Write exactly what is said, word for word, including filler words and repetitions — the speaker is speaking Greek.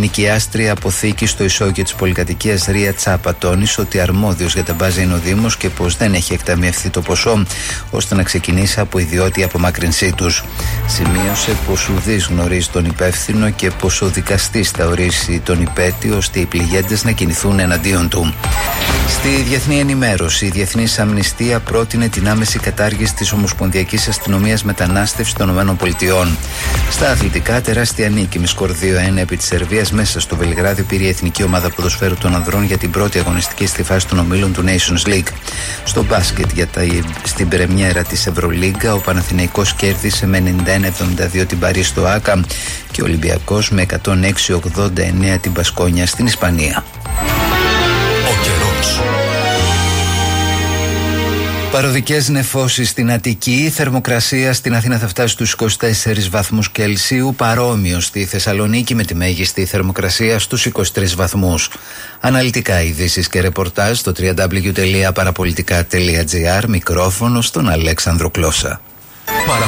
νοικιάστρια αποθήκη στο ισόγειο της πολυκατοικίας Ρία Τσάπα τόνισε ότι αρμόδιος για τα μπάζα είναι ο Δήμος και πως δεν έχει εκταμιευθεί το ποσό ώστε να ξεκινήσει από ιδιώτη απομάκρυνσή τους. Σημείωσε πως ουδής γνωρίζει τον υπεύθυνο και πως ο δικαστής θα ορίσει τον υπέτειο ώστε οι πληγέντες να κινηθούν εναντίον του. Στη διεθνή ενημέρωση, η Διεθνής Αμνηστία πρότεινε την άμεση κατάργηση της Ομοσπονδιακής Αστυνομίας Μετανάστευσης των ΗΠΑ. Στα αθλητικά, τεράστια νίκη με σκορ δύο ένα επί της Σερβίας μέσα στο Βελιγράδι πήρε η Εθνική Ομάδα Ποδοσφαίρου των Ανδρών για την πρώτη αγωνιστική στη φάση των ομίλων του Nations League. Στο μπάσκετ, για τα, στην πρεμιέρα της Ευρωλίγκα, ο Παναθηναϊκός κέρδισε με ενενήντα ένα εβδομήντα δύο την Παρί στο Άκα και ο Ολυμπιακός με εκατόν έξι ογδόντα εννέα την Μπασκόνια στην Ισπανία. Ο καιρός. Παροδικές νεφώσεις στην Αττική, η θερμοκρασία στην Αθήνα θα φτάσει στους είκοσι τέσσερις βαθμούς Κελσίου, παρόμοιο στη Θεσσαλονίκη με τη μέγιστη θερμοκρασία στους είκοσι τρεις βαθμούς. Αναλυτικά ειδήσεις και ρεπορτάζ στο double-u double-u double-u τελεία παραπολιτικά τελεία τζι άρ, μικρόφωνο στον Αλέξανδρο Κλώσσα.